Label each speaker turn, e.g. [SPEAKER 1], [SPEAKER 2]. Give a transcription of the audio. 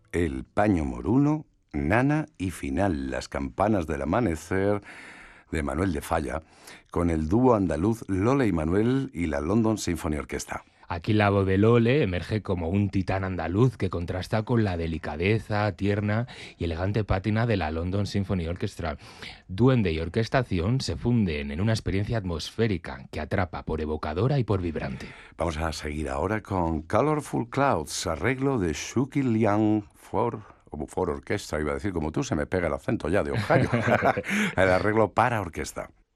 [SPEAKER 1] El paño moruno, Nana y Final, las campanas del amanecer de Manuel de Falla, con el dúo andaluz Lola y Manuel y la London Symphony Orchestra.
[SPEAKER 2] Aquí la voz de Lole emerge como un titán andaluz que contrasta con la delicadeza, tierna y elegante pátina de la London Symphony Orchestra. Duende y orquestación se funden en una experiencia atmosférica que atrapa por evocadora y por vibrante.
[SPEAKER 1] Vamos a seguir ahora con Colorful Clouds, arreglo de Shuki Liang for orquesta, iba a decir como tú, se me pega el acento ya de Ohio. El arreglo para orquesta.